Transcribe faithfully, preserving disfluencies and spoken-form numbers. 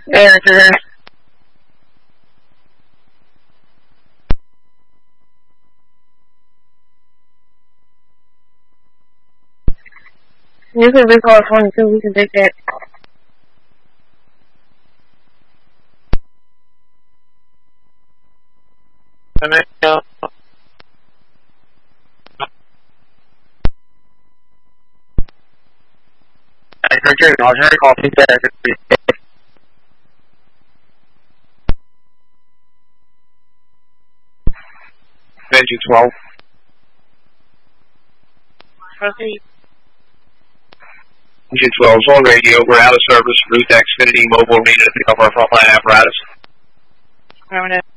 Manager. You can be called twenty-two, we can take that. Uh, Richard, I'll try to call you back. Engine twelve. Proceed. Engine twelve is on radio. We're out of service. Route Xfinity Mobile immediately pick up our frontline apparatus. Affirmative.